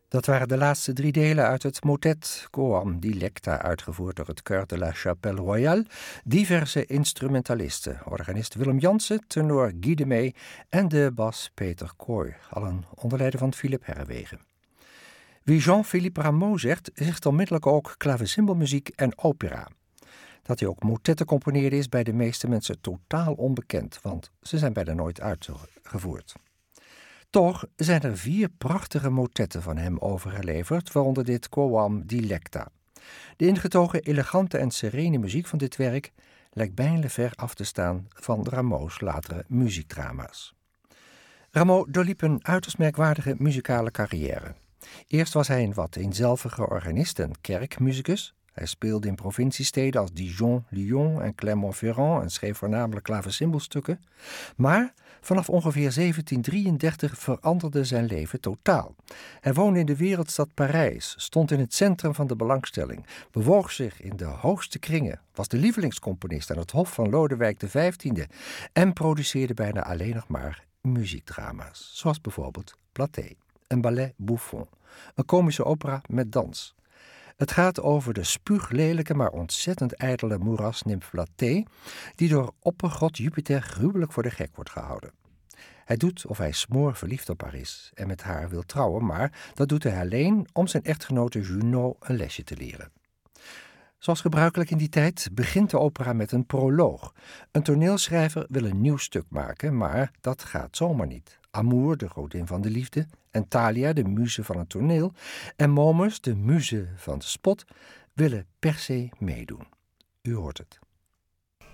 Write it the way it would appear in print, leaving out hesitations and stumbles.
Dat waren de laatste 3 delen uit het motet Coam Dilecta, uitgevoerd door het Chœur de la Chapelle Royale. Diverse instrumentalisten, organist Willem Jansen, tenor Guy de Mee en de bas Peter Kooi, allen onder leiding van Philippe Herrewegen. Wie Jean-Philippe Rameau zegt onmiddellijk ook klavecimbelmuziek en opera. Dat hij ook motetten componeerde is bij de meeste mensen totaal onbekend, want ze zijn bijna nooit uitgevoerd. Toch zijn er 4 prachtige motetten van hem overgeleverd, waaronder dit Coam Dilecta. De ingetogen, elegante en serene muziek van dit werk lijkt bijna ver af te staan van Rameau's latere muziekdrama's. Rameau doorliep een uiterst merkwaardige muzikale carrière. Eerst was hij een wat eenzelvige organist en kerkmusicus. Hij speelde in provinciesteden als Dijon, Lyon en Clermont-Ferrand en schreef voornamelijk klavecimbelstukken. Maar vanaf ongeveer 1733 veranderde zijn leven totaal. Hij woonde in de wereldstad Parijs, stond in het centrum van de belangstelling, bewoog zich in de hoogste kringen, was de lievelingscomponist aan het hof van Lodewijk XV en produceerde bijna alleen nog maar muziekdrama's, zoals bijvoorbeeld Platée, een ballet bouffon, een komische opera met dans. Het gaat over de spuuglelijke maar ontzettend ijdele moerasnimf Platée, die door oppergod Jupiter gruwelijk voor de gek wordt gehouden. Hij doet of hij smoor verliefd op haar is en met haar wil trouwen, maar dat doet hij alleen om zijn echtgenote Junot een lesje te leren. Zoals gebruikelijk in die tijd begint de opera met een proloog. Een toneelschrijver wil een nieuw stuk maken, maar dat gaat zomaar niet. Amour, de godin van de liefde, en Thalia, de muze van het toneel, en Momus, de muze van de spot, willen per se meedoen. U hoort het.